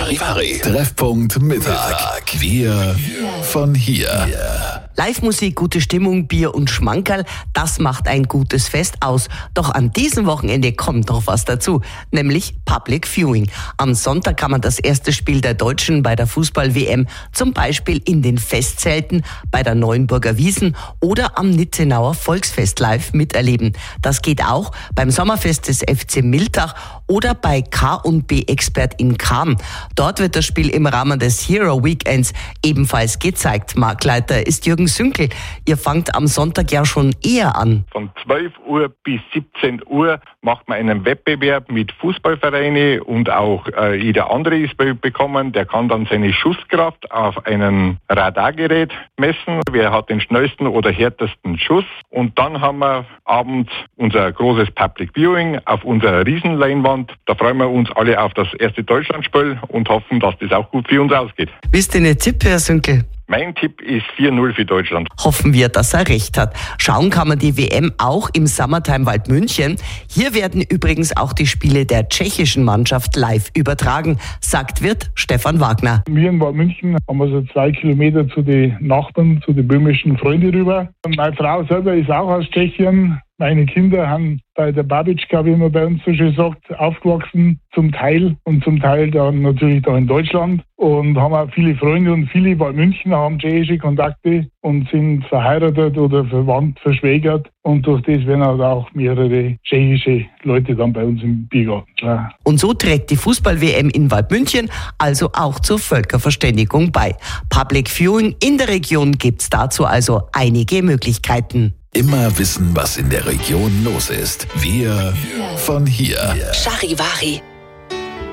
Charivari. Treffpunkt Mittag. Wir von hier. Live-Musik, gute Stimmung, Bier und Schmankerl, das macht ein gutes Fest aus. Doch an diesem Wochenende kommt noch was dazu, nämlich Public Viewing. Am Sonntag kann man das erste Spiel der Deutschen bei der Fußball-WM zum Beispiel in den Festzelten bei der Neuenburger Wiesn oder am Nitzenauer Volksfest live miterleben. Das geht auch beim Sommerfest des FC Miltach oder bei K&B Expert in Cham. Dort wird das Spiel im Rahmen des Hero Weekends ebenfalls gezeigt. Marktleiter ist Jürgen Sünkel. Ihr fangt am Sonntag ja schon eher an. Von 12 Uhr bis 17 Uhr macht man einen Wettbewerb mit Fußballvereinen und auch jeder andere ist bekommen. Der kann dann seine Schusskraft auf einem Radargerät messen. Wer hat den schnellsten oder härtesten Schuss? Und dann haben wir abends unser großes Public Viewing auf unserer Riesenleinwand. Da freuen wir uns alle auf das erste Deutschlandspiel und hoffen, dass das auch gut für uns ausgeht. Wisst ihr nicht Tipp, Herr Sünkel? Mein Tipp ist 4-0 für Deutschland. Hoffen wir, dass er recht hat. Schauen kann man die WM auch im Summertime Waldmünchen. Hier werden übrigens auch die Spiele der tschechischen Mannschaft live übertragen, sagt Wirt Stefan Wagner. Wir in Waldmünchen haben wir so 2 Kilometer zu den Nachbarn, zu den böhmischen Freunden rüber. Und meine Frau selber ist auch aus Tschechien. Meine Kinder haben bei der Babitschka, wie man bei uns so schön sagt, aufgewachsen, zum Teil und zum Teil dann natürlich da in Deutschland und haben auch viele Freunde und viele Waldmünchner haben tschechische Kontakte und sind verheiratet oder verwandt, verschwägert und durch das werden halt auch mehrere tschechische Leute dann bei uns im Biergarten. Ja. Und so trägt die Fußball-WM in Waldmünchen also auch zur Völkerverständigung bei. Public Viewing in der Region gibt's dazu also einige Möglichkeiten. Immer wissen, was in der Region los ist. Wir von hier. Charivari.